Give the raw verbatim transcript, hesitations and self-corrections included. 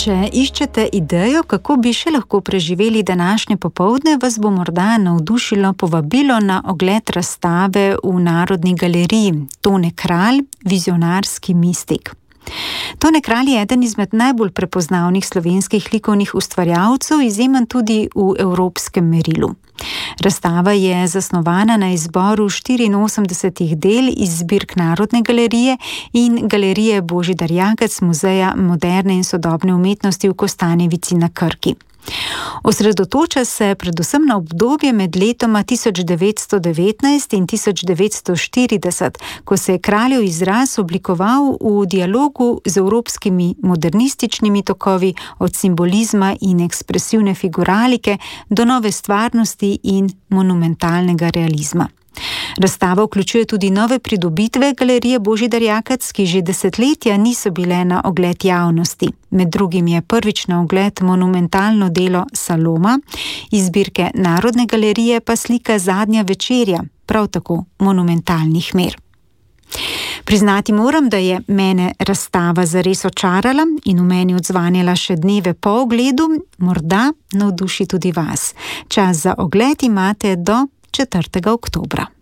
Če iščete idejo, kako bi še lahko preživeli današnje popoldne, vas bo morda navdušilo povabilo na ogled razstave v Narodni galeriji Tone Kralj, vizionarski mistik. Tone Kralj je eden izmed najbolj prepoznavnih slovenskih likovnih ustvarjalcev, izjemen tudi v evropskem merilu. Razstava je zasnovana na izboru štiriinosemdesetih del iz zbirk Narodne galerije in Galerije Božidar Jakac Muzeja moderne in sodobne umetnosti v Kostanjevici na Krki. Osredotoča se predvsem na obdobje med letoma tisoč devetsto devetnajst in tisoč devetsto štirideset, ko se je Kraljev izraz oblikoval v dialogu z evropskimi modernističnimi tokovi, od simbolizma in ekspresivne figuralike do nove stvarnosti in monumentalnega realizma. Razstava vključuje tudi nove pridobitve Galerije Božidar Jakac, ki že desetletja niso bile na ogled javnosti. Med drugim je prvič na ogled monumentalno delo Saloma, iz zbirke Narodne galerije pa slika Zadnja večerja, prav tako monumentalnih mer. Priznati moram, da je mene razstava zares očarala in v meni odzvanjala še dneve po ogledu, morda navduši tudi vas. Čas za ogled imate do četrtega oktobra.